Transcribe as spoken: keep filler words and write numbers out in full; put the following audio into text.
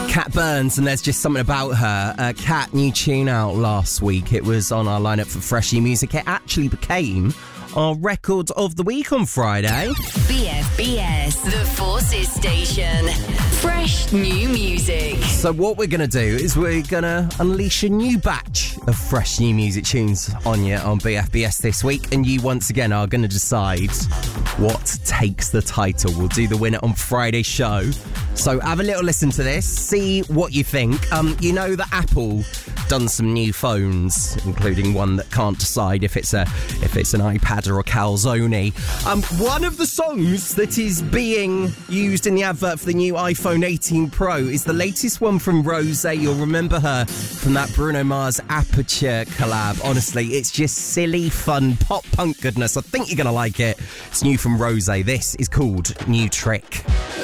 Kat Burns, and There's Just Something About Her. Uh, Kat, new tune out last week. It was on our lineup for Fresh New Music. It actually became our record of the week on Friday. B F B S, the Forces Station. Fresh new music. So what we're going to do is we're going to unleash a new batch of fresh new music tunes on you on B F B S this week, and you once again are going to decide what takes the title. We'll do the winner on Friday's show. So have a little listen to this, see what you think. Um, you know that Apple done some new phones, including one that can't decide if it's a if it's an iPad or a calzone. Um, one of the songs that is being used in the advert for the new iPhone eighteen Pro is the latest one from Rosé. You'll remember her from that Bruno Mars Aperture collab. Honestly, it's just silly, fun, pop-punk goodness. I think you're going to like it. It's new from Rosé. This is called New Trick.